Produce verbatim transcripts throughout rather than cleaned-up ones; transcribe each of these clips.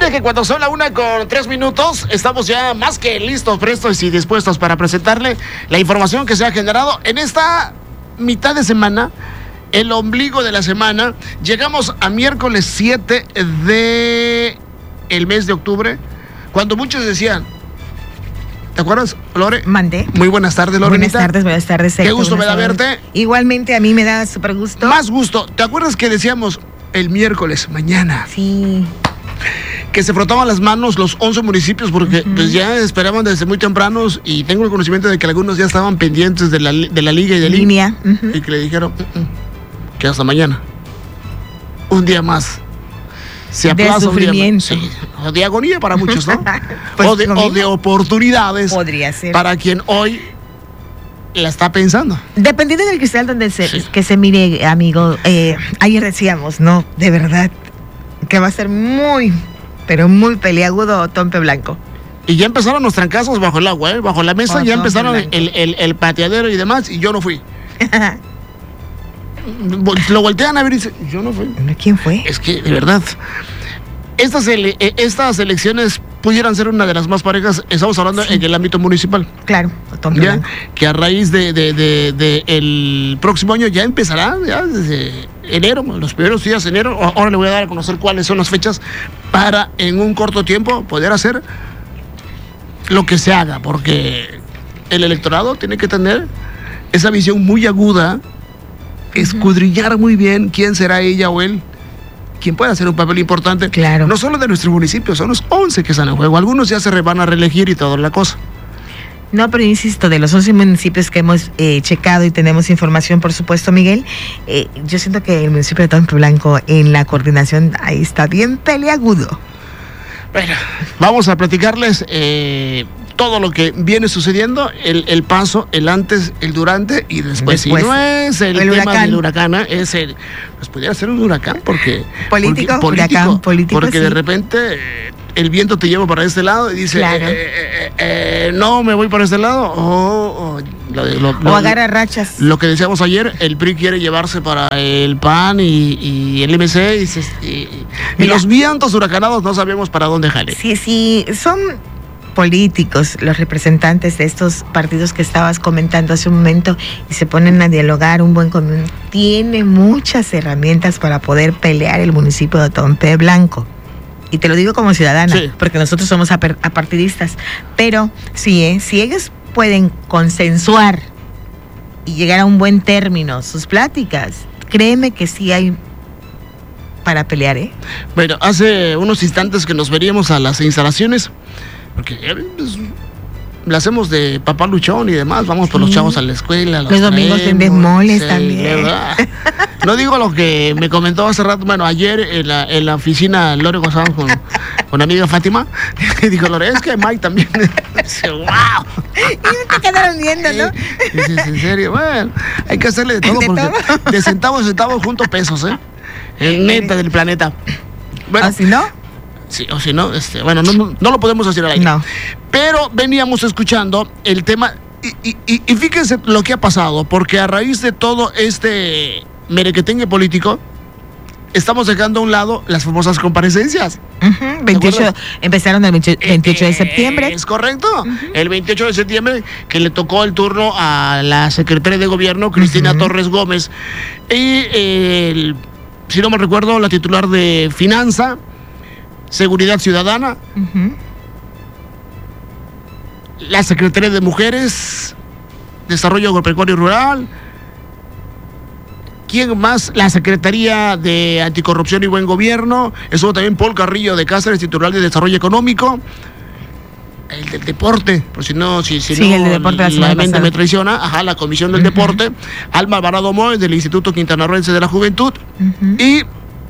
mire que cuando son la una con tres minutos, estamos ya más que listos, prestos y dispuestos para presentarle la información que se ha generado en esta mitad de semana, el ombligo de la semana. Llegamos a miércoles siete de el mes de octubre, cuando muchos decían, ¿te acuerdas, Lore? Mandé. Muy buenas tardes, Lore. Buenas tardes, buenas tardes. Qué gusto me da verte. Igualmente, a mí me da súper gusto. Más gusto. ¿Te acuerdas que decíamos el miércoles, mañana? Sí. Que se frotaban las manos los once municipios porque uh-huh. pues ya esperaban desde muy tempranos, y tengo el conocimiento de que algunos ya estaban pendientes de la, de la liga y de la línea uh-huh. y que le dijeron uh-uh, que hasta mañana, un día más. Se aplaza de sufrimiento. Un día, sí, o de agonía para muchos, ¿no? pues o, de, o de oportunidades. Podría ser. Para quien hoy la está pensando. Dependiendo del cristal donde se, sí. que se mire, amigo, eh, ayer decíamos, no, de verdad, que va a ser muy, pero muy peliagudo Tompe Blanco. Y ya empezaron los trancazos bajo el agua, ¿eh? Bajo la mesa, oh, ya empezaron el, el, el pateadero y demás, y yo no fui. Lo voltean a ver y dicen, yo no fui. ¿Quién fue? Es que, de verdad, estas, ele estas elecciones pudieran ser una de las más parejas. Estamos hablando sí. en el ámbito municipal. Claro, ya, que a raíz de, de, de, de el próximo año ya empezará, ya desde enero, los primeros días de enero. Ahora le voy a dar a conocer cuáles son las fechas para en un corto tiempo poder hacer lo que se haga, porque el electorado tiene que tener esa visión muy aguda, escudriñar muy bien quién será ella o él, quien pueda hacer un papel importante, claro. no solo de nuestro municipio, son los once que están en juego, algunos ya se van a reelegir y toda la cosa. No, pero insisto, de los once municipios que hemos eh, checado y tenemos información, por supuesto, Miguel, eh, yo siento que el municipio de Tompe Blanco en la coordinación ahí está bien peliagudo. Bueno, vamos a platicarles eh, todo lo que viene sucediendo, el, el paso, el antes, el durante y después. después si no es el, el tema huracán. del huracán, es el, pues pudiera ser un huracán porque político, porque, huracán, político, político, porque sí. de repente el viento te lleva para este lado y dice, claro. eh, eh, eh, no, me voy para este lado, o, o, lo, lo, lo, o agarra rachas. Lo que decíamos ayer, el P R I quiere llevarse para el P A N y, y el M C y, y, y los vientos huracanados no sabemos para dónde jale. Sí, sí, son políticos, los representantes de estos partidos que estabas comentando hace un momento, y se ponen a dialogar, un buen común, tiene muchas herramientas para poder pelear el municipio de Tompe Blanco. Y te lo digo como ciudadana, sí. porque nosotros somos apartidistas. Pero sí, ¿eh? si ellos pueden consensuar y llegar a un buen término sus pláticas, créeme que sí hay para pelear, ¿eh? Bueno, hace unos instantes que nos veríamos a las instalaciones, porque pues, la hacemos de papá luchón y demás, vamos sí. por los chavos a la escuela. Los, los domingos en desmoles sí, también. ¿verdad? No digo lo que me comentó hace rato, bueno, ayer en la, en la oficina Lore gozamos con, con la amiga Fátima, y dijo Lore, es que Mike también. Dice, wow. Y te quedaron viendo, ¿no? Dices, en serio, bueno, hay que hacerle de todo, ¿De porque todo? de centavos en centavos junto pesos, ¿eh? El neta del planeta. Bueno, ¿o si no? Sí, o si no, este, bueno, no, no, no lo podemos hacer al aire. No. Pero veníamos escuchando el tema, y, y, y fíjense lo que ha pasado, porque a raíz de todo este merequetengue político, estamos dejando a un lado las famosas comparecencias. Uh-huh. veintiocho, empezaron el veintiocho de septiembre. Es correcto. Uh-huh. El veintiocho de septiembre, que le tocó el turno a la secretaria de gobierno, Cristina uh-huh. Torres Gómez, y el, si no me recuerdo, la titular de Finanza, Seguridad Ciudadana, uh-huh. la Secretaría de Mujeres, Desarrollo Agropecuario y Rural, ¿quién más? La Secretaría de Anticorrupción y Buen Gobierno, estuvo también Paul Carrillo de Cáceres, titular de Desarrollo Económico, el del deporte, por si no, si, si sí, no el de deporte la, la mente me traiciona, ajá, la Comisión del uh-huh. Deporte, Alma Alvarado Moy del Instituto Quintanarroense de la Juventud, uh-huh. y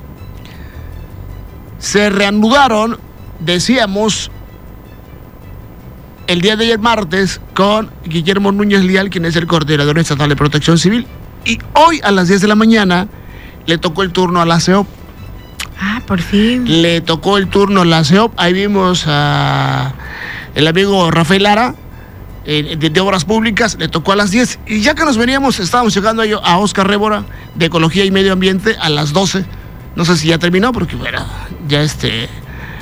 se reanudaron, decíamos, el día de ayer martes con Guillermo Núñez Leal, quien es el coordinador estatal de Protección Civil, y hoy a las diez de la mañana le tocó el turno a la C E O P. Ah, por fin. Le tocó el turno a la C E O P, ahí vimos a el amigo Rafael Lara, eh, de, de Obras Públicas, le tocó a las diez, y ya que nos veníamos, estábamos llegando a, a Oscar Révora, de Ecología y Medio Ambiente, a las doce. No sé si ya terminó, porque bueno, ya este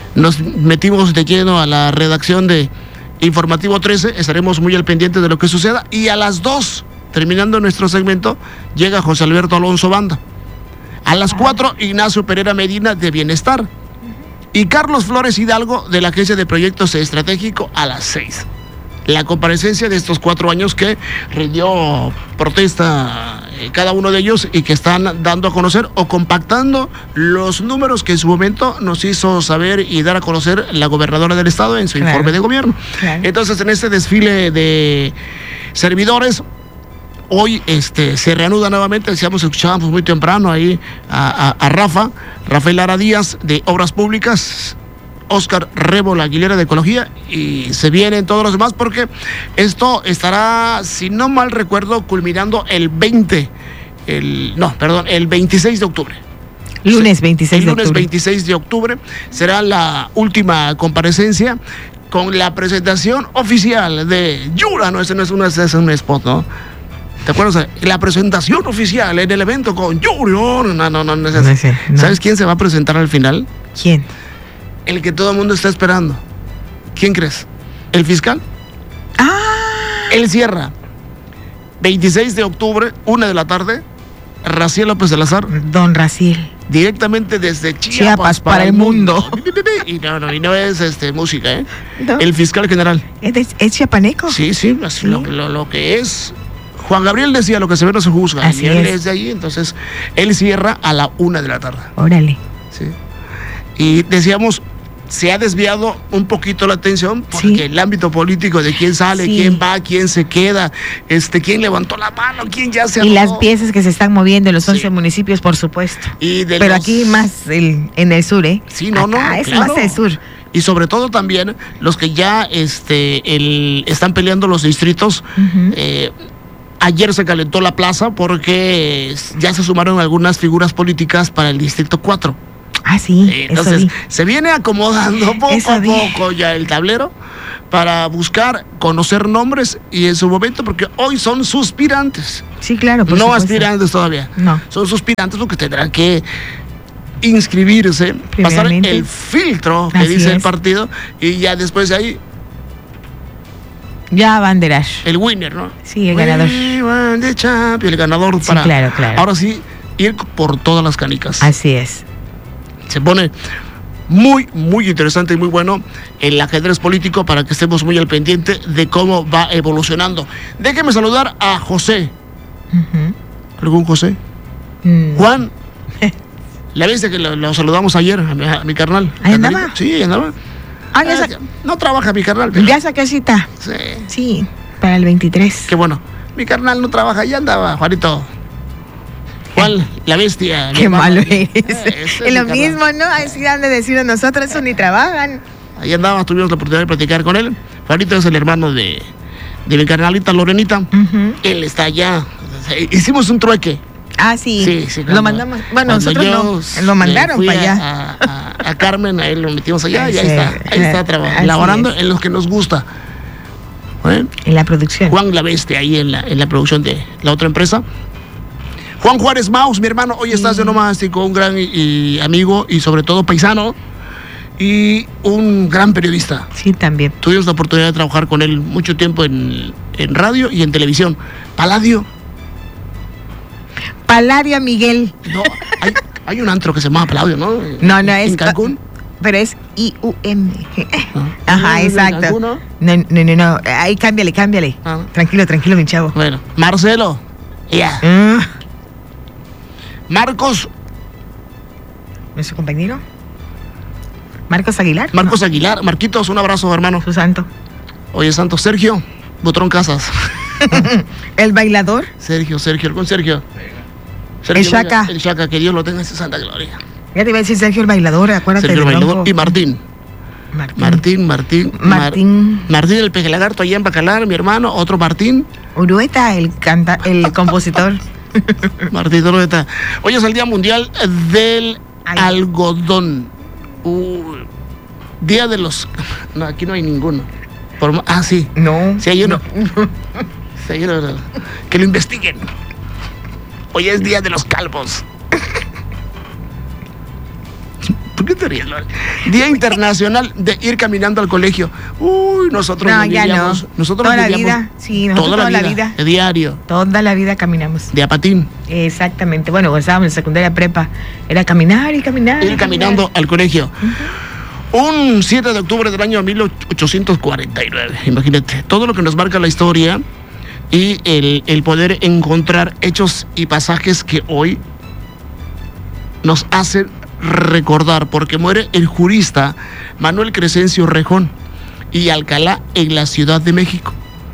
nos metimos de lleno a la redacción de Informativo trece, estaremos muy al pendiente de lo que suceda, y a las dos, terminando nuestro segmento, llega José Alberto Alonso Banda. A las cuatro, Ignacio Pereira Medina de Bienestar y Carlos Flores Hidalgo de la Agencia de Proyectos Estratégicos a las seis. La comparecencia de estos cuatro años que rindió protesta eh, cada uno de ellos y que están dando a conocer o compactando los números que en su momento nos hizo saber y dar a conocer la gobernadora del estado en su claro. informe de gobierno. Claro. Entonces, en este desfile de servidores, hoy este, se reanuda nuevamente, decíamos, escuchábamos muy temprano ahí a, a, a Rafa, Rafael Lara Díaz de Obras Públicas, Oscar Rebo Aguilera de Ecología, y se vienen todos los demás porque esto estará, si no mal recuerdo, culminando el veinte, el, no, perdón, el veintiséis de octubre. Lunes veintiséis de octubre. El lunes veintiséis de octubre será la última comparecencia con la presentación oficial de Yura, no, ese no es, una, ese es un spot, ¿no? ¿Te acuerdas? La presentación oficial en el evento con Yuri. No, no, no, no, no, no sé, no. ¿Sabes quién se va a presentar al final? ¿Quién? El que todo el mundo está esperando. ¿Quién crees? ¿El fiscal? ¡Ah! Él cierra. veintiséis de octubre, una de la tarde, Raciel López Salazar. Don Raciel. Directamente desde Chiapas, Chiapas para, para el mundo. mundo. Y no, no, y no es este, música, ¿eh? No. El fiscal general. ¿Es, es chiapaneco? Sí, sí, así ¿Sí? Lo, lo, lo que es. Juan Gabriel decía, lo que se ve no se juzga. Así y él es. es de allí, entonces él cierra a la una de la tarde. Órale. Sí. Y decíamos, se ha desviado un poquito la atención porque sí. el ámbito político de quién sale, sí. quién va, quién se queda, este, quién levantó la mano, quién ya se Y las piezas que se están moviendo en los once sí. municipios, por supuesto. Y de Pero los... aquí más el, en el sur, ¿eh? Sí, no, Acá no, es claro. más el sur. Y sobre todo también los que ya este, el, están peleando los distritos. Uh-huh. eh, Ayer se calentó la plaza porque ya se sumaron algunas figuras políticas para el distrito cuatro. Ah, sí. Entonces, se viene acomodando poco eso a poco ya el tablero para buscar conocer nombres y en su momento, porque hoy son suspirantes. Sí, claro. Por no supuesto. aspirantes todavía. No. Son suspirantes porque tendrán que inscribirse, pasar el filtro que Así dice es. el partido y ya después de ahí. Ya banderar. El winner, ¿no? Sí, el ganador. El ganador sí, para. Claro, claro. Ahora sí, ir por todas las canicas. Así es. Se pone muy, muy interesante y muy bueno el ajedrez político para que estemos muy al pendiente de cómo va evolucionando. Déjeme saludar a José. Uh-huh. ¿Algún José? Mm. Juan. ¿La viste que lo, lo saludamos ayer a mi, a mi carnal? ¿Ahí andaba? Sí, ahí andaba. Ah, ya ah, sa- no trabaja mi carnal. Pero... Ya saqué cita. Sí. Sí, para el veintitrés. Qué bueno. Mi carnal no trabaja, ya andaba, Juanito. Juan, la bestia. Qué malo eres. Eh, es lo mismo, ¿no? Así han de decir a nosotros, eso ni trabajan. Ahí andaba, tuvimos la oportunidad de platicar con él. Juanito es el hermano de, de mi carnalita Lorenita. Uh-huh. Él está allá. Hicimos un trueque. Ah, sí. Sí, sí. Lo mandamos. Bueno, nosotros no. Lo mandaron para allá. A, a, a Carmen, a él lo metimos allá y ahí Sí, está. Ahí está trabajando, laborando es. en los que nos gusta. ¿Eh? En la producción. Juan la bestia ahí en la, en la producción de la otra empresa. Juan Juárez Maus, mi hermano, hoy estás de nomástico, un gran y, y amigo y sobre todo paisano y un gran periodista. Sí, también. Tuvimos la oportunidad de trabajar con él mucho tiempo en, en radio y en televisión. Palladio. Palladio Miguel. No, hay, hay un antro que se llama Palladio, ¿no? No, no, es. ¿En Cancún? Pero es I U M. Ah. Ajá, exacto. Cancún, ¿no? No, no, no, no. Ahí cámbiale, cámbiale. Ah. Tranquilo, tranquilo, mi chavo. Bueno, Marcelo. Ya. Yeah. Uh. Marcos. ¿Nuestro compañero? Marcos Aguilar. Marcos no. Aguilar. Marquitos, un abrazo, hermano. Su santo. Oye, santo. Sergio Butrón Casas. ¿El bailador? Sergio, Sergio, con Sergio. Sergio el Chaca. El Chaca, que Dios lo tenga en su santa gloria. Ya te iba a decir Sergio el bailador, acuérdate. Sergio el bailador. Bronco. Y Martín. Martín. Martín, Martín. Martín. Mar, Martín el peje lagarto allá en Bacalar, mi hermano. Otro Martín. Urueta, el canta, el compositor. Martín Urueta. Hoy es el Día Mundial del Ay. Algodón. Uh, día de los... No, aquí no hay ninguno. Por... Ah, sí. No. Sí hay uno. No. Sí hay uno. Que lo investiguen. Hoy es Día de los Calvos. ¿Por qué te ríes, Lore? Día Internacional de ir caminando al colegio. Uy, nosotros No, no ya vivíamos, no. Nosotros Toda la vivíamos vida, sí, nosotros toda, toda la la vida, vida. de diario, Toda la vida caminamos. de a patín. Exactamente. Bueno, cuando estábamos en secundaria prepa, era caminar y caminar. Ir y caminando caminar. al colegio. Un siete de octubre del año mil ochocientos cuarenta y nueve, imagínate, todo lo que nos marca la historia y el, el poder encontrar hechos y pasajes que hoy nos hacen recordar, porque muere el jurista Manuel Crescencio Rejón y Alcalá en la Ciudad de México.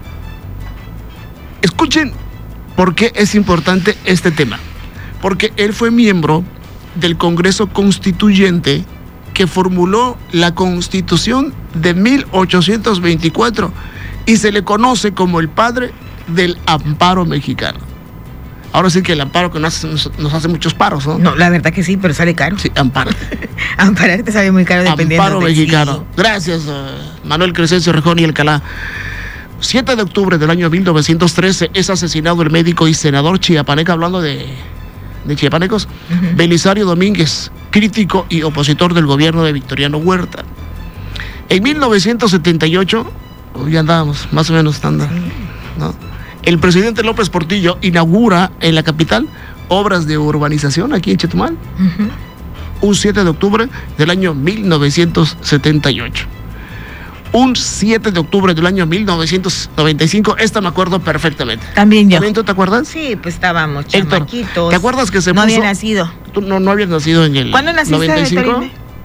Escuchen por qué es importante este tema, porque él fue miembro del Congreso Constituyente que formuló la Constitución de mil ochocientos veinticuatro y se le conoce como el padre del amparo mexicano. Ahora sí que el amparo que nos hace, nos, nos hace muchos paros, ¿no? No, la verdad que sí, pero sale caro. Sí, amparo. Ampararte sale muy caro dependiendo Amparo de mexicano. sí. Gracias, uh, Manuel Crescencio Rejón y Alcalá. siete de octubre del año mil novecientos trece es asesinado el médico y senador chiapaneco, hablando de, de chiapanecos, uh-huh. Belisario Domínguez, crítico y opositor del gobierno de Victoriano Huerta. En mil novecientos setenta y ocho, ya andábamos más o menos andando, sí. ¿no? El presidente López Portillo inaugura en la capital obras de urbanización aquí en Chetumal. Uh-huh. Un siete de octubre del año mil novecientos setenta y ocho. Un siete de octubre del año mil novecientos noventa y cinco, esta me acuerdo perfectamente. También yo. ¿También tú te acuerdas? Sí, pues estábamos Héctor, chamaquitos. ¿te acuerdas que se no puso? No había nacido. ¿Tú no, no habías nacido en el ¿Cuándo naciste, noventa y cinco?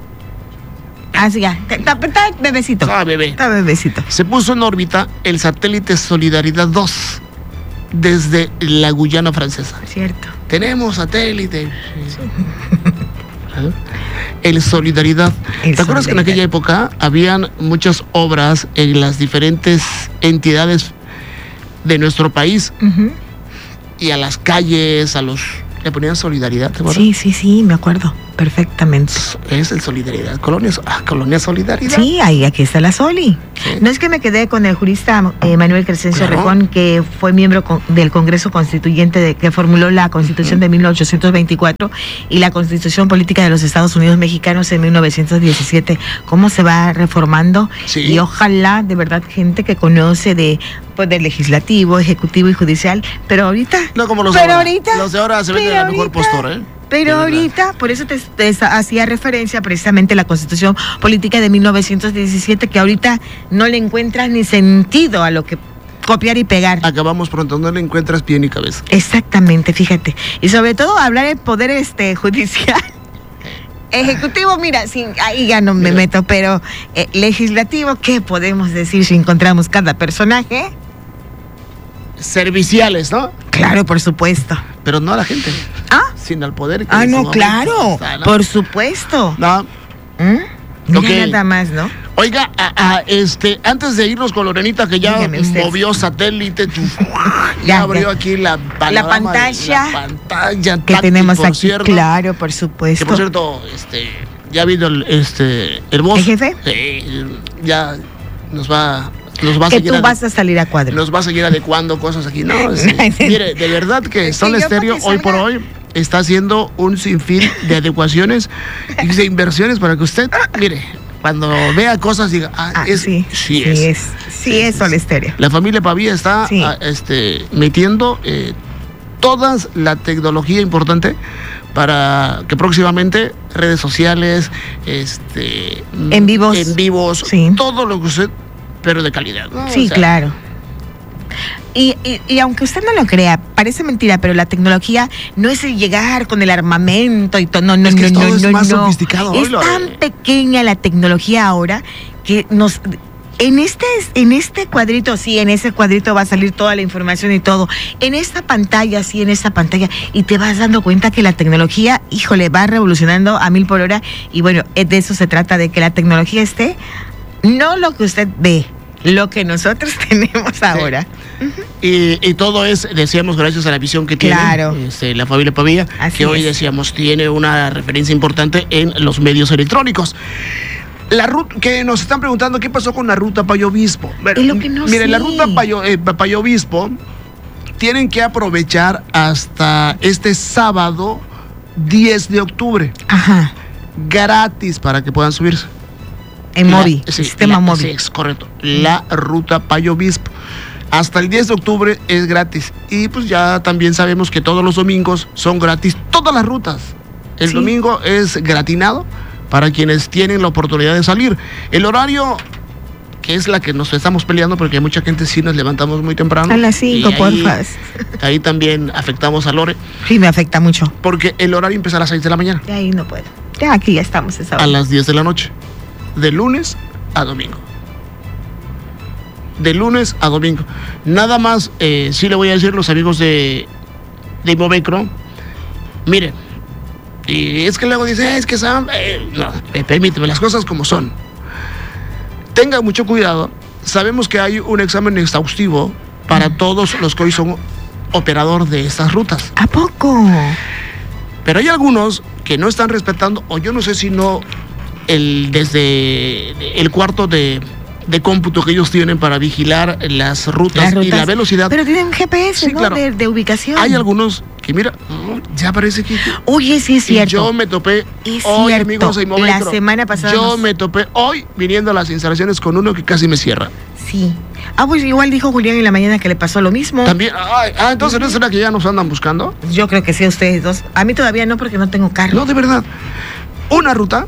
Ah, sí, ya. Está, está bebecito. Ah, bebé. Está bebecito. Se puso en órbita el satélite Solidaridad dos desde la Guyana Francesa. Cierto. Tenemos satélite. Sí. El Solidaridad. El ¿Te acuerdas Solidaridad. que en aquella época habían muchas obras en las diferentes entidades de nuestro país? Uh-huh. Y a las calles, a los... le ponían Solidaridad, ¿te acuerdas? Sí, sí, sí, me acuerdo perfectamente. Es el Solidaridad, Colonia, ah, Colonia Solidaridad. Sí, ahí aquí está la Soli. Sí. No es que me quedé con el jurista eh, Manuel Crescencio Claro. Rejón, que fue miembro con, del Congreso Constituyente de, que formuló la Constitución uh-huh. de mil ochocientos veinticuatro y la Constitución Política de los Estados Unidos Mexicanos en mil novecientos diecisiete. ¿Cómo se va reformando? Sí. Y ojalá, de verdad, gente que conoce de poder legislativo, ejecutivo y judicial, pero ahorita... No como los pero de ahora. ahorita, Los de ahora se ven de la mejor postura, ¿eh? Pero ahorita, por eso te, te hacía referencia precisamente a la Constitución Política de mil novecientos diecisiete, que ahorita no le encuentras ni sentido a lo que copiar y pegar. Acabamos pronto, no le encuentras pie ni cabeza. Exactamente, fíjate. Y sobre todo hablar del poder este judicial. Ejecutivo, mira, sin, ahí ya no me Mira. meto, pero eh, legislativo, ¿qué podemos decir si encontramos cada personaje? Serviciales, ¿no? Claro, por supuesto. Pero no a la gente. Ah, Sin al poder. que ah en ese no, momento claro, está, ¿no? por supuesto. No. ¿Mm? Mira Ok. nada más, ¿no? Oiga, a, a, este, antes de irnos con Lorenita, que ya Dígame usted. movió satélite, tu- ya, Ya, abrió ya. aquí la, La panorama de- pantalla la pantalla que táctil, tenemos por aquí, cierto, claro, por que supuesto. por cierto, este, ya vino el, este, el boss. ¿El jefe? Sí, ya nos va, nos va a que seguir tú ade- vas a salir a cuadro. nos va a seguir adecuando cosas aquí. No, sí. Mire, de verdad que Es que Sol yo Estéreo para que hoy por salga- hoy está haciendo un sinfín de adecuaciones y de inversiones para que usted, mire, cuando vea cosas diga, ah, Ah, es, sí, sí, sí es. es. Sí, es Sol Estéreo. La familia Pavía está Sí. ah, este, metiendo eh, toda la tecnología importante para que próximamente redes sociales, este, En vivos. en vivos, Sí. todo lo que usted, pero de calidad, ¿no? Sí, O sea, claro. Y, y, y aunque usted no lo crea, parece mentira, pero la tecnología no es el llegar con el armamento y todo. No, no, Es que no, todo no, es no, más no. sofisticado Es hoy, Lore. tan pequeña la tecnología ahora que nos... En este, en este cuadrito, sí, en ese cuadrito va a salir toda la información y todo. En esta pantalla, sí, en esta pantalla. Y te vas dando cuenta que la tecnología, híjole, va revolucionando a mil por hora. Y bueno, eh, de eso se trata, de que la tecnología esté, no lo que usted ve, lo que nosotros tenemos ahora. Y, y todo es, decíamos, gracias a la visión que tiene Claro. este, la familia Pavía, Así que hoy es. decíamos tiene una referencia importante en los medios electrónicos. La ruta que nos están preguntando qué pasó con la ruta Payo Obispo. Bueno, Es lo que no mire, sé. la ruta Payo, eh, Payo Obispo tienen que aprovechar hasta este sábado diez de octubre. Ajá. gratis para que puedan subirse. En móvil, sí, sistema la, móvil. Sí, es correcto. La ruta Payo Obispo. Hasta el diez de octubre es gratis. Y pues ya también sabemos que todos los domingos son gratis todas las rutas. El sí. domingo es gratinado para quienes tienen la oportunidad de salir. El horario, que es la que nos estamos peleando, porque hay mucha gente sí nos levantamos muy temprano. A las cinco, porfa. Ahí también afectamos a Lore. Sí, me afecta mucho. Porque el horario empieza a las seis de la mañana. De ahí no puedo. Ya aquí ya estamos esa hora. A las diez de la noche. De lunes a domingo. De lunes a domingo. Nada más, eh, sí le voy a decir a los amigos de, de Imovecro. Miren, y es que luego dicen, es que Sam, eh, no, eh, permíteme, las cosas como son. Tenga mucho cuidado. Sabemos que hay un examen exhaustivo para todos los que hoy son operador de estas rutas. ¿A poco? Pero hay algunos que no están respetando, o yo no sé si no, el, desde el cuarto de, de cómputo que ellos tienen para vigilar las rutas, las rutas y la velocidad. Pero tienen G P S, sí, ¿no? Claro. De, de ubicación. Hay algunos que, mira, ya parece que... Oye, sí es cierto. Y yo me topé es hoy, cierto. amigos de Imovecro. La semana pasada. Yo nos... me topé hoy viniendo a las instalaciones con uno que casi me cierra. Sí. Ah, pues igual dijo Julián en la mañana que le pasó lo mismo. También, ah, ah entonces ¿no será que ya nos andan buscando? Yo creo que sí, a ustedes dos. A mí todavía no, porque no tengo carro. No, de verdad. Una ruta,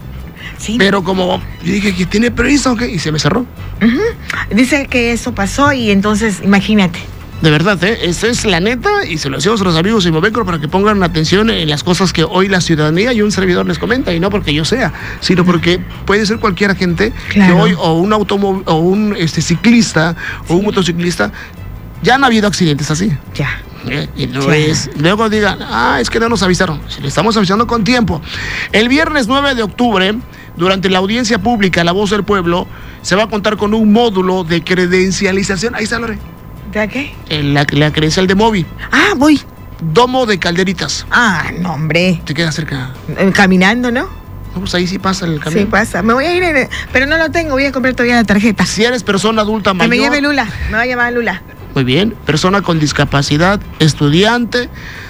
sí, pero como yo dije que tiene prisa o qué, y se me cerró. Uh-huh. Dice que eso pasó y entonces, imagínate. De verdad, ¿eh? Esa es la neta, y se lo decimos a los amigos de Imovecro para que pongan atención en las cosas que hoy la ciudadanía y un servidor les comenta, y no porque yo sea, sino porque puede ser cualquier agente, claro, que hoy, o un automóvil, o un este, ciclista, sí, o un motociclista, ya han habido accidentes así. Ya. ¿Eh? Y no ya. Es, luego digan, ah, es que no nos avisaron. Si le estamos avisando con tiempo. El viernes nueve de octubre, durante la audiencia pública La Voz del Pueblo, se va a contar con un módulo de credencialización. Ahí está, Lore. ¿De qué? La, la credencial de móvil. Ah, voy. Domo de Calderitas. Ah, no, hombre. Te queda cerca. Eh, caminando, ¿no? No, pues ahí sí pasa el camino. Sí pasa. Me voy a ir, en, pero no lo tengo. Voy a comprar todavía la tarjeta. Si eres persona adulta mayor. Que me lleve Lula. Me va a llamar Lula. Muy bien. Persona con discapacidad, estudiante,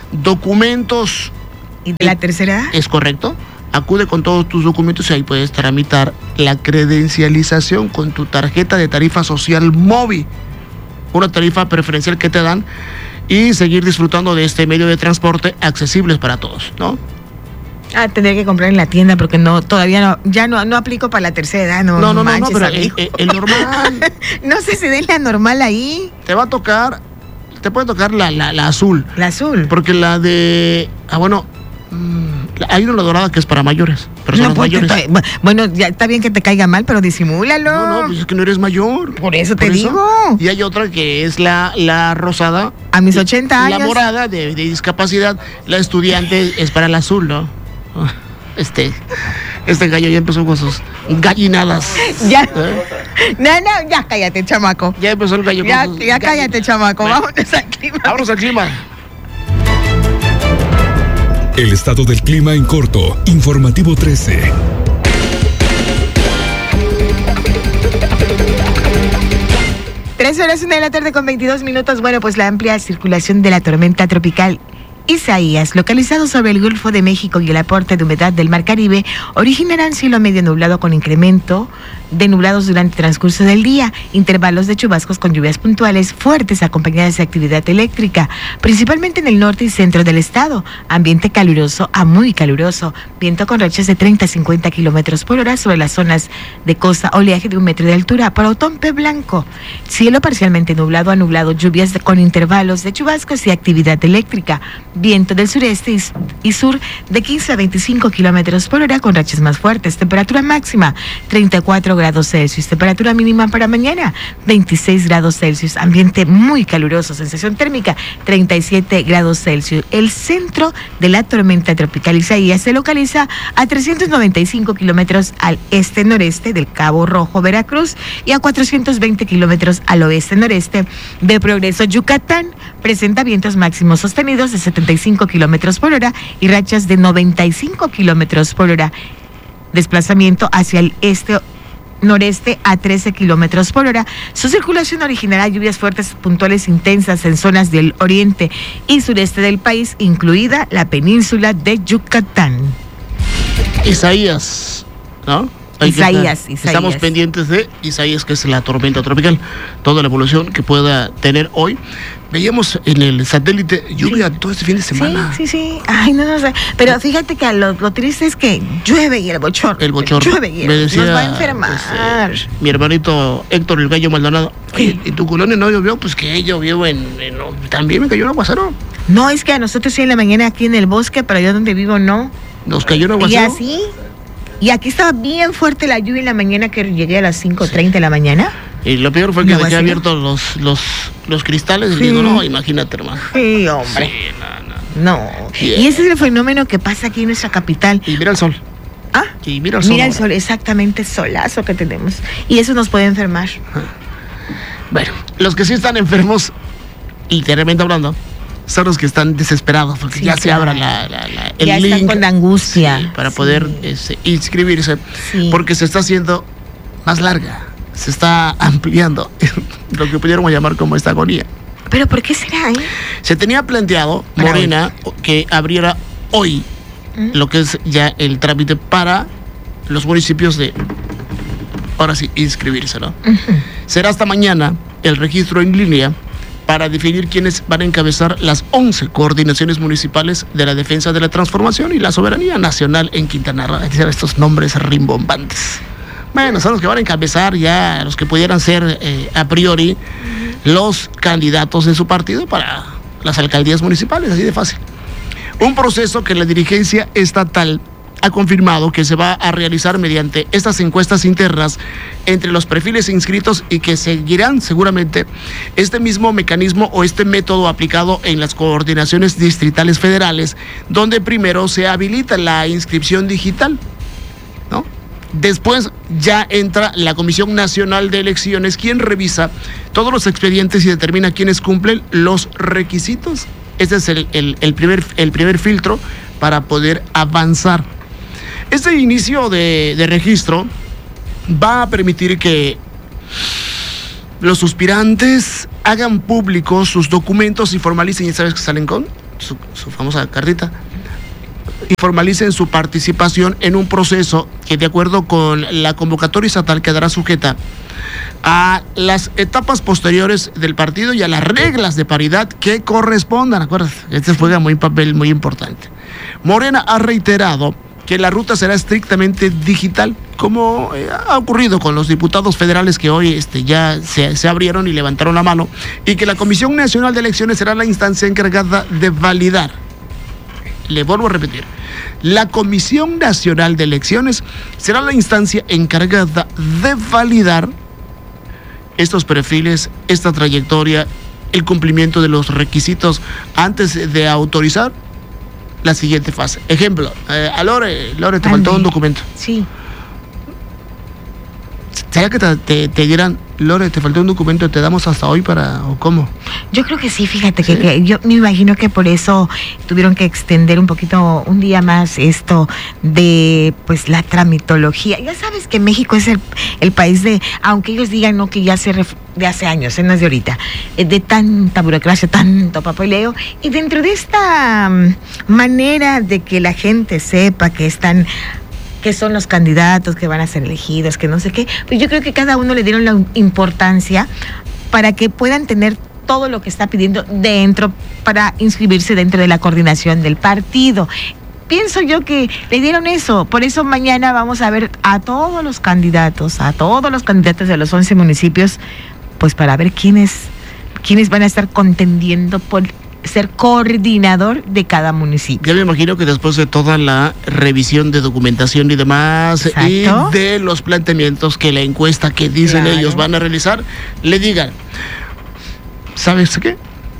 documentos. ¿Y de la tercera edad? Es correcto. Acude con todos tus documentos y ahí puedes tramitar la credencialización con tu tarjeta de tarifa social móvil. Una tarifa preferencial que te dan, y seguir disfrutando de este medio de transporte accesibles para todos, ¿no? Ah, tendré que comprar en la tienda porque no, todavía no, ya no, no aplico para la tercera edad, no. No, no, manches, no, no, pero el, el, el normal. No sé si den la normal ahí. Te va a tocar, te puede tocar la, la, la azul. La azul. Porque la de, ah, bueno, mmm, hay una dorada que es para mayores, personas no, mayores. Te, bueno, ya está bien que te caiga mal, pero disimúlalo. No, no, pues es que no eres mayor. Por eso te Por digo. Eso. Y hay otra que es la, la rosada. A mis ochenta años. La morada de, de discapacidad, la estudiante es para el azul, ¿no? Este, este gallo ya empezó con sus gallinadas. Ya. ¿Eh? No, no, ya cállate, chamaco. Ya empezó el gallo ya, con sus Ya cállate, gallinas. Chamaco. Bueno, vámonos al clima. Vámonos al clima. El estado del clima en corto. Informativo trece. Tres horas, una de la tarde con veintidós minutos. Bueno, pues la amplia circulación de la tormenta tropical Isaías, localizado sobre el Golfo de México, y el aporte de humedad del Mar Caribe originarán cielo medio nublado con incremento de nublados durante el transcurso del día, intervalos de chubascos con lluvias puntuales fuertes acompañadas de actividad eléctrica, principalmente en el norte y centro del estado. Ambiente caluroso a muy caluroso, viento con rachas de treinta a cincuenta kilómetros por hora sobre las zonas de costa, oleaje de un metro de altura. Para Otompe Blanco, cielo parcialmente nublado a nublado, lluvias de, con intervalos de chubascos y actividad eléctrica, viento del sureste y, y sur de quince a veinticinco kilómetros por hora con rachas más fuertes. Temperatura máxima treinta y cuatro grados Celsius, temperatura mínima para mañana veintiséis grados Celsius, ambiente muy caluroso, sensación térmica treinta y siete grados Celsius. El centro de la tormenta tropical Isaías se localiza a trescientos noventa y cinco kilómetros al este-noreste del Cabo Rojo, Veracruz, y a cuatrocientos veinte kilómetros al oeste-noreste de Progreso, Yucatán. Presenta vientos máximos sostenidos de setenta y cinco kilómetros por hora y rachas de noventa y cinco kilómetros por hora. Desplazamiento hacia el este noreste a trece kilómetros por hora. Su circulación originará lluvias fuertes puntuales intensas en zonas del oriente y sureste del país, incluida la península de Yucatán. Isaías, ¿no? Hay Isaías, estar, Isaías. Estamos pendientes de Isaías, que es la tormenta tropical, toda la evolución que pueda tener hoy. Veíamos en el satélite lluvia sí. todo este fin de semana. Sí, sí, sí. Ay, no, no sé. Pero fíjate que lo, lo triste es que llueve y el bochorno. El bochorno. Llueve y el, Me decía, nos va a enfermar. Este, mi hermanito Héctor el Gallo Maldonado. Oye, ¿y tu colonia no llovió? Pues que llovió en, en... También me cayó un aguacero. No, es que a nosotros sí en la mañana aquí en el bosque, pero yo donde vivo no. Nos cayó un aguacero. Y así... Y aquí estaba bien fuerte la lluvia en la mañana, que llegué a las cinco treinta sí. de la mañana. Y lo peor fue que dejé abiertos los, los, los cristales. Sí. Y digo, no, imagínate, hermano. Sí, hombre. Sí, no, no. no. Yeah. Y ese es el fenómeno que pasa aquí en nuestra capital. Y mira el sol. Ah, y mira el sol. Mira el sol, exactamente, solazo que tenemos. Y eso nos puede enfermar. Bueno, los que sí están enfermos, literalmente hablando, son los que están desesperados porque sí, ya claro. se abra la, la, la, el ya link. Están con angustia. Sí, para sí. poder este, inscribirse. Sí. Porque se está haciendo más larga. Se está ampliando lo que pudiéramos llamar como esta agonía. ¿Pero por qué será, eh? Se tenía planteado, para Morena, hoy. que abriera hoy ¿Mm? lo que es ya el trámite para los municipios de, ahora sí, inscribirse, ¿no? Uh-huh. Será hasta mañana el registro en línea para definir quiénes van a encabezar las once coordinaciones municipales de la defensa de la transformación y la soberanía nacional en Quintana Roo. Estos nombres rimbombantes. Bueno, son los que van a encabezar ya, los que pudieran ser eh, a priori los candidatos de su partido para las alcaldías municipales, así de fácil. Un proceso que la dirigencia estatal ha confirmado que se va a realizar mediante estas encuestas internas entre los perfiles inscritos y que seguirán seguramente este mismo mecanismo o este método aplicado en las coordinaciones distritales federales, donde primero se habilita la inscripción digital, ¿no? Después ya entra la Comisión Nacional de Elecciones, quien revisa todos los expedientes y determina quiénes cumplen los requisitos. Ese es el, el, el, primer, el primer filtro para poder avanzar. Este inicio de, de registro va a permitir que los suspirantes hagan públicos sus documentos y formalicen, ya sabes que salen con su, su famosa cartita, y formalicen su participación en un proceso que, de acuerdo con la convocatoria estatal, quedará sujeta a las etapas posteriores del partido y a las reglas de paridad que correspondan. Acuérdate, este juega muy papel muy importante. Morena ha reiterado que la ruta será estrictamente digital, como eh, ha ocurrido con los diputados federales que hoy este, ya se, se abrieron y levantaron la mano, y que la Comisión Nacional de Elecciones será la instancia encargada de validar. Le vuelvo a repetir, la Comisión Nacional de Elecciones será la instancia encargada de validar estos perfiles, esta trayectoria, el cumplimiento de los requisitos antes de autorizar la siguiente fase. Ejemplo, eh, a Lore, Lore, te faltó un documento. Sí. ¿Será que te, te, te dirán, Lore, te faltó un documento, te damos hasta hoy para, o cómo? Yo creo que sí, fíjate ¿Sí? Que, que yo me imagino que por eso tuvieron que extender un poquito, un día más esto de pues la tramitología. Ya sabes que México es el, el país de, aunque ellos digan no que ya se ref, de hace años, no es de ahorita, de tanta burocracia, tanto papeleo, y dentro de esta manera de que la gente sepa que están, que son los candidatos que van a ser elegidos, que no sé qué, pues yo creo que cada uno le dieron la importancia para que puedan tener todo lo que está pidiendo dentro para inscribirse dentro de la coordinación del partido. Pienso yo que le dieron eso, por eso mañana vamos a ver a todos los candidatos, a todos los candidatos de los once municipios, pues para ver quiénes, quiénes van a estar contendiendo por ser coordinador de cada municipio. Ya me imagino que después de toda la revisión de documentación y demás, Exacto. y de los planteamientos que la encuesta que dicen claro. ellos van a realizar, le digan, ¿sabes qué?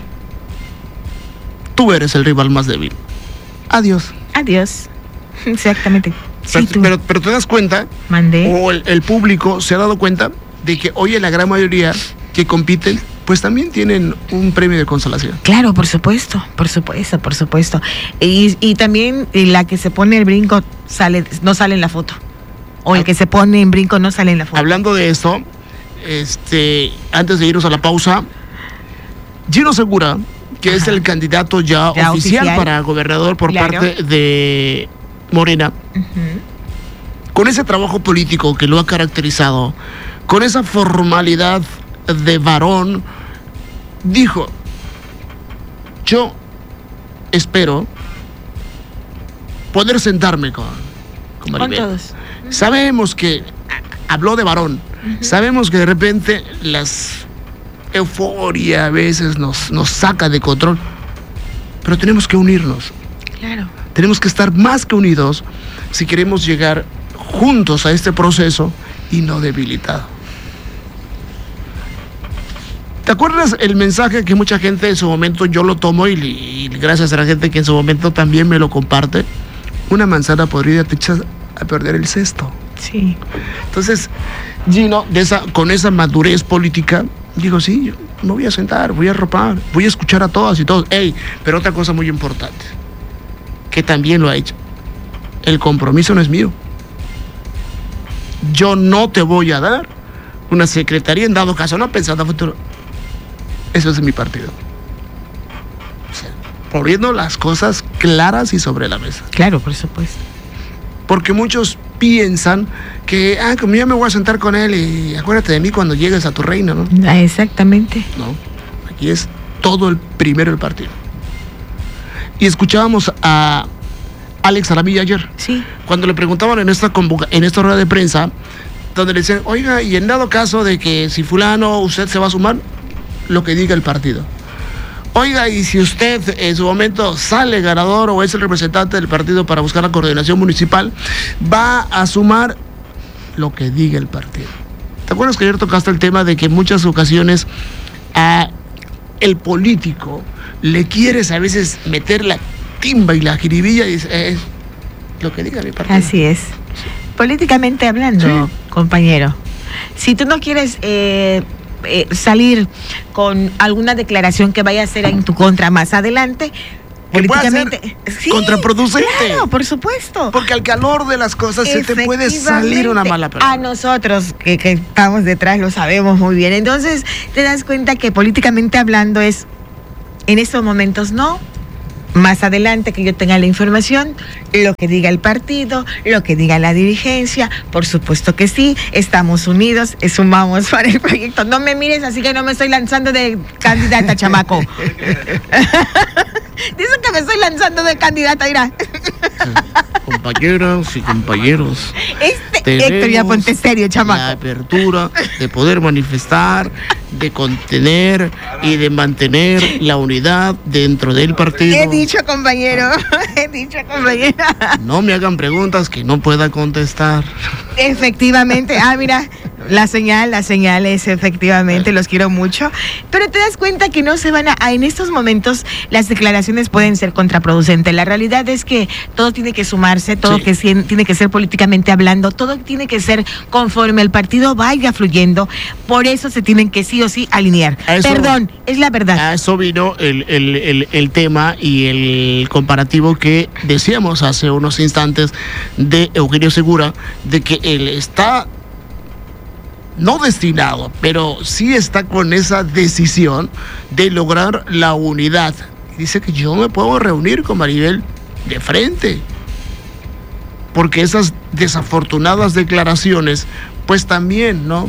Tú eres el rival más débil. Adiós. Adiós. Exactamente. Pero, sí, pero, pero te das cuenta, Mandé. o el, el público se ha dado cuenta de que hoy en la gran mayoría que compiten, pues también tienen un premio de consolación. Claro, por supuesto, por supuesto, por supuesto. Y, y también la que se pone el brinco sale, no sale en la foto. O el que se pone en brinco no sale en la foto. Hablando de esto, este, antes de irnos a la pausa, Gino Segura, que Ajá. es el candidato ya, ya oficial, oficial para gobernador por claro. parte de Morena, uh-huh. con ese trabajo político que lo ha caracterizado, con esa formalidad de varón, dijo: yo espero poder sentarme con, con Maribel. Con todos. Sabemos que habló de varón, uh-huh. Sabemos que de repente las euforia a veces nos, nos saca de control, pero tenemos que unirnos. Claro. Tenemos que estar más que unidos si queremos llegar juntos a este proceso y no debilitados. ¿Te acuerdas el mensaje que mucha gente en su momento, yo lo tomo y, y gracias a la gente que en su momento también me lo comparte? Una manzana podrida te echa a perder el cesto. Sí. Entonces, Gino, de esa, con esa madurez política, digo, sí, yo me voy a sentar, voy a arropar, voy a escuchar a todas y todos. Ey, pero otra cosa muy importante, que también lo ha hecho, el compromiso no es mío. Yo no te voy a dar una secretaría en dado caso, no pensando a futuro. Eso es de mi partido. O sea, poniendo las cosas claras y sobre la mesa. Claro, por supuesto. Porque muchos piensan que, ah, como yo me voy a sentar con él y acuérdate de mí cuando llegues a tu reino, ¿no? Ah, exactamente. No, aquí es todo el primero el partido. Y escuchábamos a Alex Aramilla ayer. Sí. Cuando le preguntaban en esta convoca- en esta rueda de prensa, donde le decían, oiga, y en dado caso de que si fulano, usted se va a sumar, lo que diga el partido. Oiga, y si usted en su momento sale ganador o es el representante del partido para buscar la coordinación municipal, va a sumar lo que diga el partido. ¿Te acuerdas que ayer tocaste el tema de que en muchas ocasiones a el político le quieres a veces meter la timba y la jiribilla y dice, eh, lo que diga mi partido? Así es. Políticamente hablando, sí, compañero, si tú no quieres eh, eh, salir con alguna declaración que vaya a ser en tu contra más adelante, políticamente, sí, contraproducente. Claro, por supuesto. Porque al calor de las cosas se te puede salir una mala palabra. A nosotros que, que estamos detrás lo sabemos muy bien. Entonces te das cuenta que políticamente hablando es, en estos momentos no. Más adelante que yo tenga la información, lo que diga el partido, lo que diga la dirigencia, por supuesto que sí, estamos unidos, sumamos para el proyecto. No me mires así que no me estoy lanzando de candidata, chamaco. Dicen que me estoy lanzando de candidata, mira. Compañeras y compañeros, este Héctor, ya ponte serio, chamaco. La apertura de poder manifestar, de contener y de mantener la unidad dentro del partido. He dicho, compañero, he dicho, compañera. No me hagan preguntas que no pueda contestar. Efectivamente, ah, mira, la señal, la señal es efectivamente, los quiero mucho, pero te das cuenta que no se van a, en estos momentos las declaraciones pueden ser contraproducentes. La realidad es que todo tiene que sumarse, todo sí. que tiene que ser políticamente hablando, todo tiene que ser conforme el partido vaya fluyendo, por eso se tienen que sí o sí alinear. Eso, Perdón, es la verdad. A eso vino el, el, el, el tema y el comparativo que decíamos hace unos instantes de Eugenio Segura, de que él está no destinado, pero sí está con esa decisión de lograr la unidad. Dice que yo me puedo reunir con Maribel de frente, porque esas desafortunadas declaraciones, pues también, ¿no?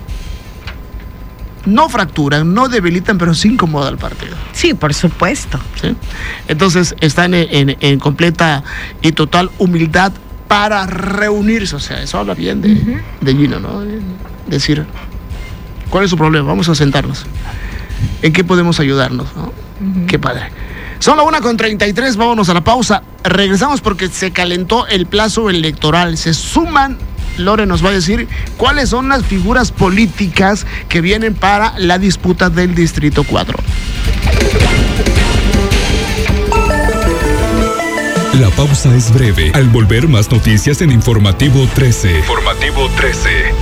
No fracturan, no debilitan, pero sí incomoda al partido. Sí, por supuesto. ¿Sí? Entonces están en, en, en completa y total humildad para reunirse. O sea, eso habla bien de, uh-huh. de Gino, ¿no? Decir, ¿cuál es su problema? Vamos a sentarnos. ¿En qué podemos ayudarnos? ¿No? Uh-huh. Qué padre. Son las una con treinta y tres, vámonos a la pausa. Regresamos porque se calentó el plazo electoral. Se suman, Lore nos va a decir cuáles son las figuras políticas que vienen para la disputa del Distrito cuatro. La pausa es breve. Al volver, más noticias en Informativo trece. Informativo trece.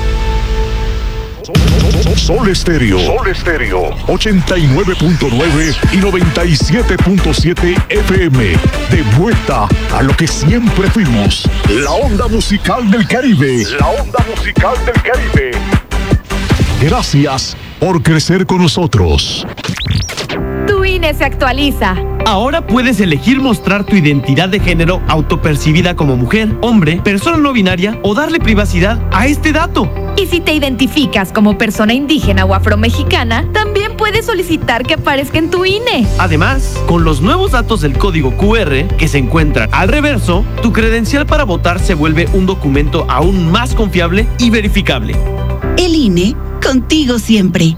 Sol Estéreo. Sol Estéreo. ochenta y nueve punto nueve y noventa y siete punto siete F M. De vuelta a lo que siempre fuimos. La onda musical del Caribe. La onda musical del Caribe. Gracias por crecer con nosotros. Tu I N E se actualiza. Ahora puedes elegir mostrar tu identidad de género autopercibida como mujer, hombre, persona no binaria o darle privacidad a este dato. Y si te identificas como persona indígena o afromexicana, también puedes solicitar que aparezca en tu I N E. Además, con los nuevos datos del código Q R que se encuentran al reverso, tu credencial para votar se vuelve un documento aún más confiable y verificable. El I N E, contigo siempre.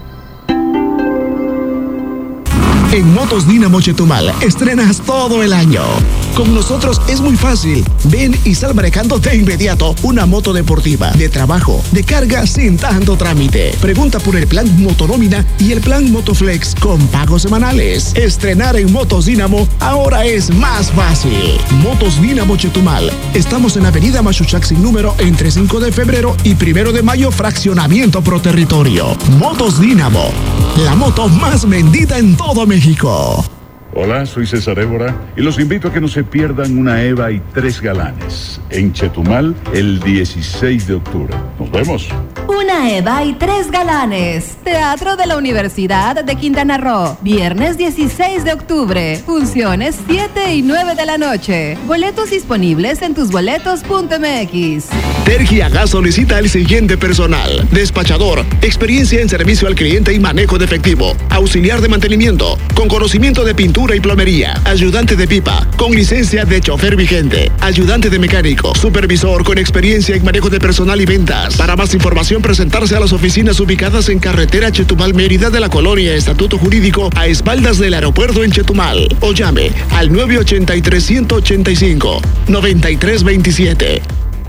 En Motos Dínamo Chetumal estrenas todo el año. Con nosotros es muy fácil. Ven y sal manejando de inmediato una moto deportiva, de trabajo, de carga sin tanto trámite. Pregunta por el plan Motonómina y el plan Motoflex con pagos semanales. Estrenar en Motos Dínamo ahora es más fácil. Motos Dínamo Chetumal. Estamos en Avenida Machuchac sin número entre cinco de febrero y primero de mayo, fraccionamiento pro territorio. Motos Dínamo. La moto más vendida en todo México. Hola, soy César Évora y los invito a que no se pierdan una Eva y tres galanes en Chetumal el dieciséis de octubre. Nos vemos. Una Eva y tres galanes. Teatro de la Universidad de Quintana Roo. Viernes dieciséis de octubre. Funciones siete y nueve de la noche. Boletos disponibles en tusboletos punto m x. Tergiagas solicita el siguiente personal: despachador, experiencia en servicio al cliente y manejo de efectivo, auxiliar de mantenimiento, con conocimiento de pintura y plomería, ayudante de pipa, con licencia de chofer vigente, ayudante de mecánico, supervisor con experiencia en manejo de personal y ventas. Para más información, presentarse a las oficinas ubicadas en carretera Chetumal Mérida de la colonia Estatuto Jurídico, a espaldas del aeropuerto en Chetumal, o llame al nueve ochenta y tres, ciento ochenta y cinco, noventa y tres veintisiete.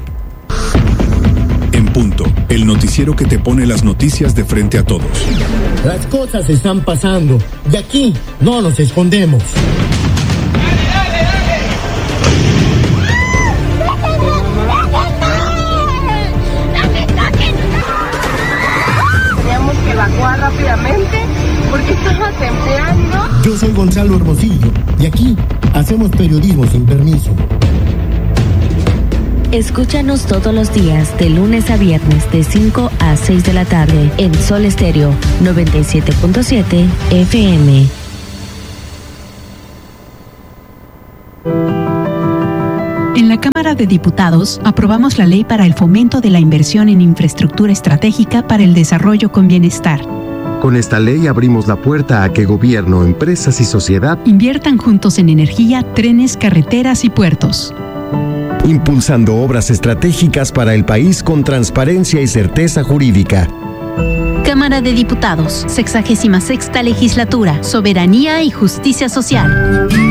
En punto, el noticiero que te pone las noticias de frente a todos. Las cosas están pasando. De aquí no nos escondemos. ¡Dale, dale, dale! Teníamos que evacuar rápidamente porque estaba temblando. Yo soy Gonzalo Hermosillo y aquí hacemos periodismo sin permiso. Escúchanos todos los días, de lunes a viernes, de cinco a seis de la tarde, en Sol Estéreo noventa y siete punto siete F M. En la Cámara de Diputados aprobamos la ley para el fomento de la inversión en infraestructura estratégica para el desarrollo con bienestar. Con esta ley abrimos la puerta a que gobierno, empresas y sociedad inviertan juntos en energía, trenes, carreteras y puertos, impulsando obras estratégicas para el país con transparencia y certeza jurídica. Cámara de Diputados, sexagésima sexta legislatura, soberanía y justicia social.